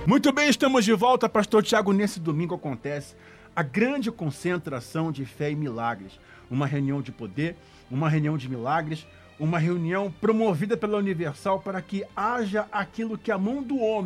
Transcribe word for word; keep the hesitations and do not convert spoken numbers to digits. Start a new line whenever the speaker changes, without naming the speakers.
Muito bem, estamos de volta, pastor Tiago. Nesse domingo acontece a grande concentração de fé e milagres. Uma reunião de poder, uma reunião de milagres, uma reunião promovida pela Universal para que haja aquilo que a mão do homem